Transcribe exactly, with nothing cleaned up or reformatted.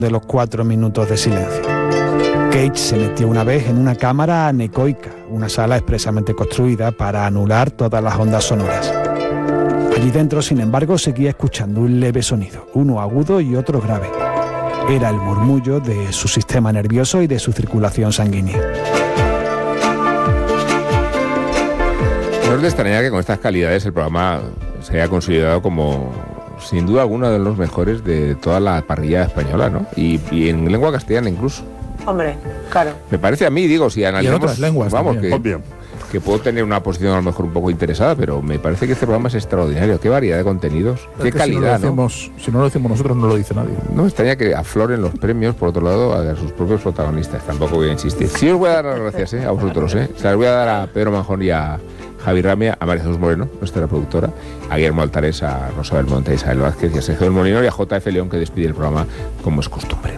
de los cuatro minutos de silencio. Cage se metió una vez en una cámara anecoica, una sala expresamente construida para anular todas las ondas sonoras. Allí dentro, sin embargo, seguía escuchando un leve sonido, uno agudo y otro grave. Era el murmullo de su sistema nervioso y de su circulación sanguínea. No es de extrañar que con estas calidades el programa se haya considerado como, sin duda alguna, de los mejores de toda la parrilla española, ¿no? Y, y en lengua castellana incluso. Hombre, claro. Me parece a mí, digo, si analizamos... Y en otras lenguas vamos, también. que, que puedo tener una posición a lo mejor un poco interesada, pero me parece que este programa es extraordinario. Qué variedad de contenidos, Es qué que calidad, si no, lo ¿no? decimos, si no lo decimos nosotros, no lo dice nadie. No me extraña que afloren los premios, por otro lado, a sus propios protagonistas. Tampoco voy a insistir. Sí os voy a dar las gracias, ¿eh? A vosotros, ¿eh? Se las voy a dar a Pedro Manjón y a Javi Ramia, a María Jesús Moreno, nuestra productora, a Guillermo Altares, a Rosa Belmonte, a Isabel Vázquez y a Sergio del Molino y a J F León, que despide el programa como es costumbre.